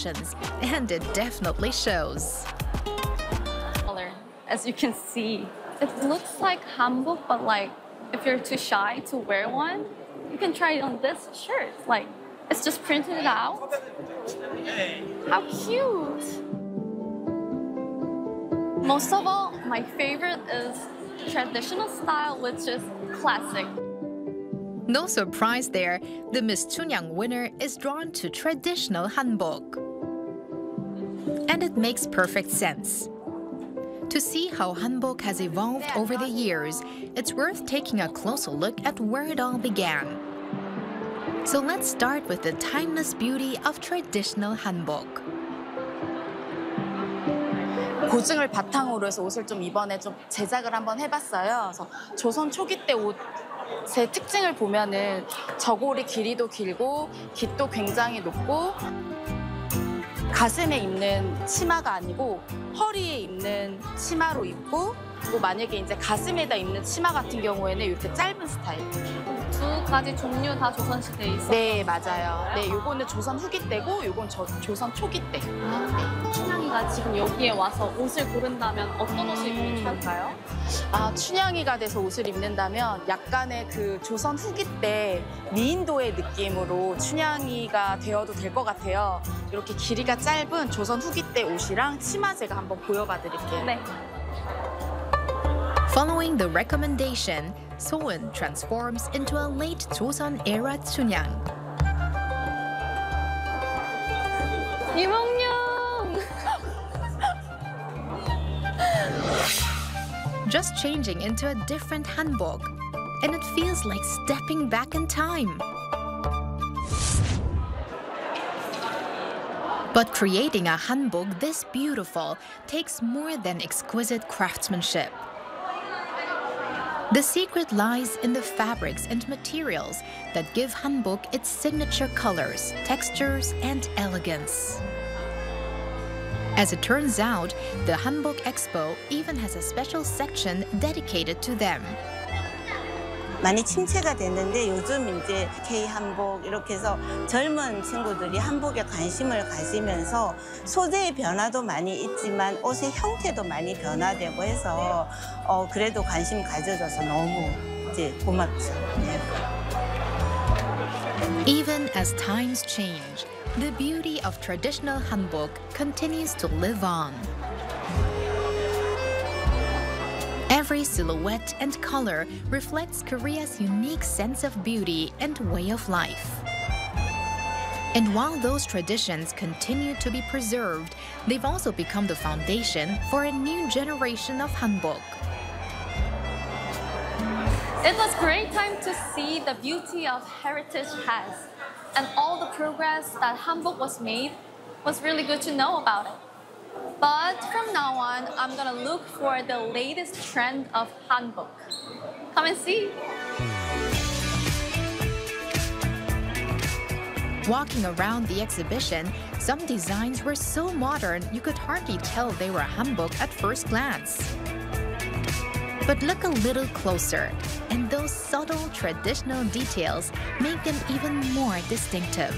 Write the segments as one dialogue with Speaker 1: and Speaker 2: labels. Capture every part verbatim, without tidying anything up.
Speaker 1: emotions, and it definitely shows.
Speaker 2: As you can see, it looks like hanbok, but like if you're too shy to wear one, you can try it on this shirt. Like it's just printed out. How cute! Most of all, my favorite is traditional style, which is classic.
Speaker 1: No surprise there, the Miss Chunyang winner is drawn to traditional hanbok. And it makes perfect sense. To see how hanbok has evolved over the years, it's worth taking a closer look at where it all began. So let's start with the timeless beauty of traditional hanbok.
Speaker 3: 고증을 바탕으로 해서 옷을 좀 이번에 좀 제작을 한번 해봤어요. 그래서 조선 초기 때 옷의 특징을 보면은 저고리 길이도 길고 깃도 굉장히 높고 가슴에 입는 치마가 아니고 허리에 입는 치마로 입고 또 만약에 이제 가슴에다 입는 치마 같은 경우에는 이렇게 짧은 스타일.
Speaker 2: 두 가지 종류 다 조선시대에 있어요?
Speaker 3: 네, 맞아요. 네, 요거는 조선 후기 때고 요건 저, 조선 초기 때. 네.
Speaker 2: 춘향이가 지금 여기에 와서 옷을 고른다면 어떤 옷을 입으면 좋을까요?
Speaker 3: 아, 춘향이가 돼서 옷을 입는다면 약간의 그 조선 후기 때 미인도의 느낌으로 춘향이가 되어도 될 것 같아요. 이렇게 길이가 짧은 조선 후기 때 옷이랑 치마 제가 한번 보여봐 드릴게요.
Speaker 2: 네.
Speaker 1: Following the recommendation, Soeun transforms into a late Joseon-era Chunyang.
Speaker 2: 이몽룡!
Speaker 1: Just changing into a different hanbok, and it feels like stepping back in time. But creating a hanbok this beautiful takes more than exquisite craftsmanship. The secret lies in the fabrics and materials that give hanbok its signature colors, textures, and elegance. As it turns out, the Hanbok Expo even has a special section dedicated to them.
Speaker 4: 많이 침체가 됐는데 요즘 이제 K 한복 이렇게 해서 젊은 친구들이 한복에 관심을 가지면서 소재의 변화도 많이 있지만 옷의 형태도 많이 변화되고 해서 어 그래도 관심 가져줘서 너무 이제 고맙죠. 네.
Speaker 1: Even as times change, the beauty of traditional hanbok continues to live on. Every silhouette and color reflects Korea's unique sense of beauty and way of life. And while those traditions continue to be preserved, they've also become the foundation for a new generation of hanbok.
Speaker 2: It was a great time to see the beauty of heritage has, and all the progress that hanbok was made was really good to know about it. But from now on, I'm gonna look for the latest trend of hanbok. Come and see.
Speaker 1: Walking around the exhibition, some designs were so modern you could hardly tell they were hanbok at first glance. But look a little closer, and those subtle traditional details make them even more distinctive.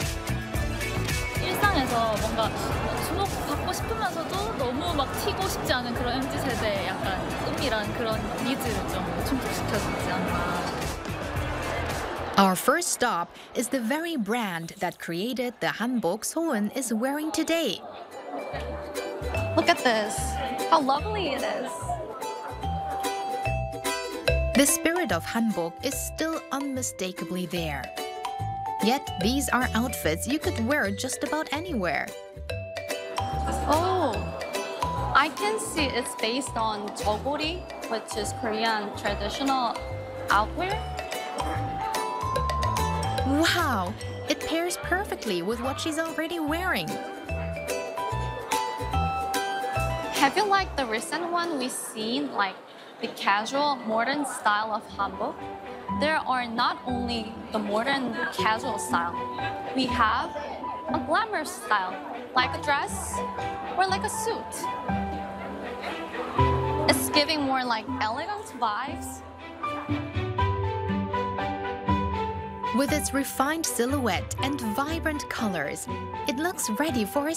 Speaker 5: 일상에서 뭔가 주목받고 싶으면서도 너무 막 튀고 싶지 않은 그런 엠지 세대의 약간 은밀한 그런 니즈를 좀 충족시켜주지 않나.
Speaker 1: Our first stop is the very brand that created the hanbok Soeun is wearing today.
Speaker 2: Look at this. How lovely it is.
Speaker 1: The spirit of hanbok is still unmistakably there. Yet these are outfits you could wear just about anywhere.
Speaker 2: Oh, I can see it's based on jeogori, which is Korean traditional outwear.
Speaker 1: Wow, it pairs perfectly with what she's already wearing.
Speaker 2: Have you liked the recent one we've seen, like the casual modern style of hanbok? There are not only the modern casual style, we have a glamorous style, like a dress or like a suit. It's giving more like elegant vibes.
Speaker 1: With its refined silhouette and vibrant colors, it looks ready for a